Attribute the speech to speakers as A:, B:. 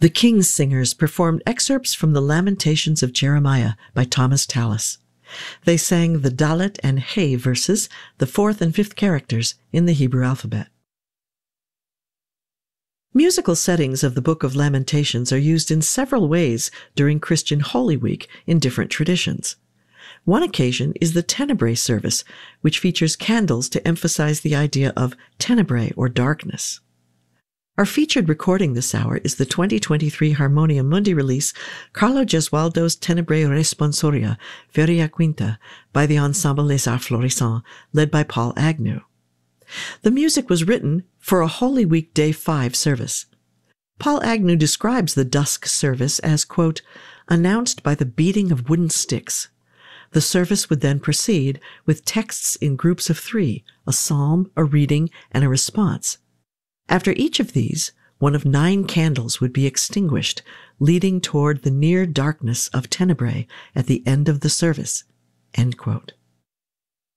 A: The King's Singers performed excerpts from the Lamentations of Jeremiah by Thomas Tallis. They sang the Dalet and Hey verses, the fourth and fifth characters in the Hebrew alphabet. Musical settings of the Book of Lamentations are used in several ways during Christian Holy Week in different traditions. One occasion is the Tenebrae service, which features candles to emphasize the idea of tenebrae or darkness. Our featured recording this hour is the 2023 Harmonia Mundi release Carlo Gesualdo's Tenebrae Responsoria, Feria Quinta, by the Ensemble Les Arts Florissants, led by Paul Agnew. The music was written for a Holy Week Day 5 service. Paul Agnew describes the dusk service as, quote, announced by the beating of wooden sticks. The service would then proceed with texts in groups of 3, a psalm, a reading, and a response. After each of these, one of 9 candles would be extinguished, leading toward the near darkness of tenebrae at the end of the service. End quote.